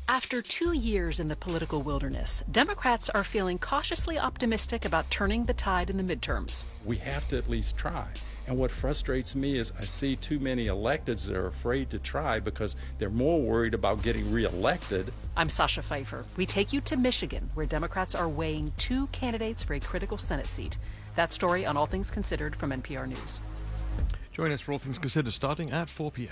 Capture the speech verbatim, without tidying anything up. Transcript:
After two years in the political wilderness, Democrats are feeling cautiously optimistic about turning the tide in the midterms. We have to at least try. And what frustrates me is I see too many electeds that are afraid to try because they're more worried about getting reelected. I'm Sasha Pfeiffer. We take you to Michigan, where Democrats are weighing two candidates for a critical Senate seat. That story on All Things Considered from N P R News. Join us for All Things Considered starting at four p.m.